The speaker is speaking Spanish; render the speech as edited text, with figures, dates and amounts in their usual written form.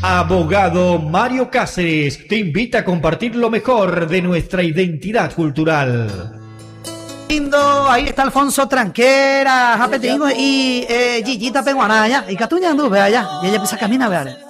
Abogado Mario Cáceres te invita a compartir lo mejor de nuestra identidad cultural. Lindo, ahí está Alfonso Tranquera, Japetingo y Gigita Peguanaya, y Catuña Andú, vea ya, y ella empieza a caminar, vea.